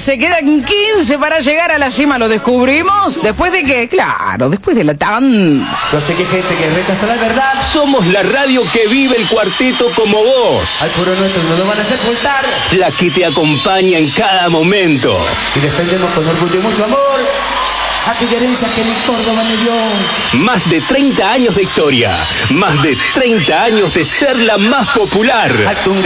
Se quedan 15 para llegar a la cima, ¿lo descubrimos? Después de que, claro, después de la tan... No sé qué gente que rechaza la verdad. Somos la radio que vive el cuarteto como vos. Al puro nuestro no lo van a sepultar. La que te acompaña en cada momento. Y defendemos con orgullo y mucho amor aquella herencia que mi Córdoba me dio. Más de 30 años de historia. Más de 30 años de ser la más popular.